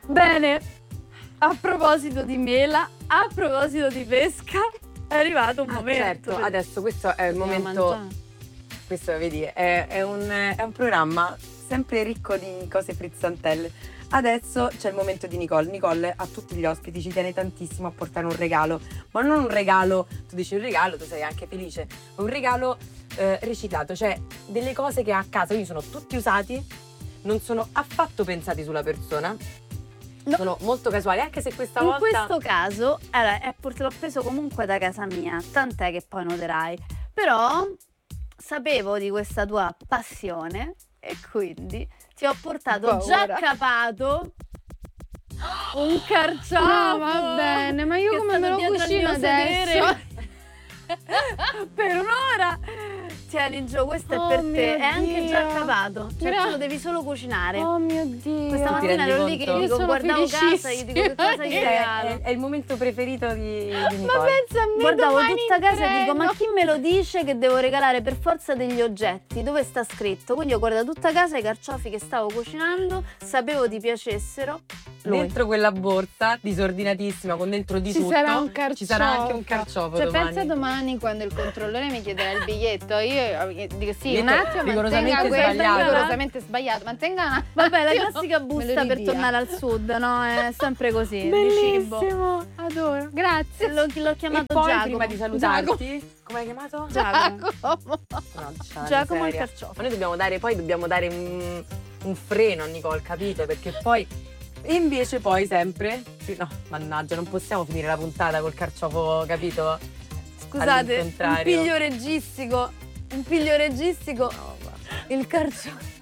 Bene, a proposito di mela, a proposito di pesca, è arrivato un momento. Certo, adesso questo è il momento. Questo, vedi, è un programma sempre ricco di cose frizzantelle. Adesso c'è il momento di Nicole. Nicole a tutti gli ospiti ci tiene tantissimo a portare un regalo, ma non un regalo, tu dici un regalo, tu sei anche felice, un regalo riciclato, cioè delle cose che ha a casa, quindi sono tutti usati, non sono affatto pensati sulla persona, No. sono molto casuali, anche se questa In volta... questo caso, allora, l'ho preso comunque da casa mia, tant'è che poi noterai, però sapevo di questa tua passione e quindi ti ho portato già capato un carciofo. No, va bene, ma io che come è me stato lo dietro al cucino mio sedere adesso? per un'ora. Tieni Gio, questo è Oh per mio te, è anche già Dio. cavato, cioè Gra- tu lo devi solo cucinare. Oh mio Dio. Questa Ti mattina rendi ero lì che conto? gli dico, Io sono guardavo casa, gli dico che cosa gli felicissima. regalo. È il momento preferito di Ma Nicole. pensa a me, Guardavo domani tutta in casa e dico, ma treno. chi me lo dice che devo regalare per forza degli oggetti? Dove sta scritto? Quindi ho guardato tutta casa i carciofi che stavo cucinando, sapevo ti piacessero. Lui. Dentro quella borsa disordinatissima con dentro di Ci tutto sarà un carciofo. ci sarà anche un carciofo Cioè domani. pensa domani quando il controllore mi chiederà il biglietto, io dico sì, Biglietto un attimo, rigorosamente mantenga questo, sbagliato. rigorosamente sbagliato, mantenga un attimo. Vabbè, la classica Me busta lo per ridia. tornare al sud, no? È sempre così, di cibo. Bellissimo, adoro, grazie. L'ho E chiamato poi Giacomo. prima di salutarti, come hai chiamato? Giacomo. No, Giacomo il miseria. carciofo. Ma noi dobbiamo dare un freno a Nicole, capito? Perché poi e invece poi sempre no, mannaggia, non possiamo finire la puntata col carciofo, capito? Scusate, un All'incontrario. piglio reggistico. No, guarda. Il carciofo.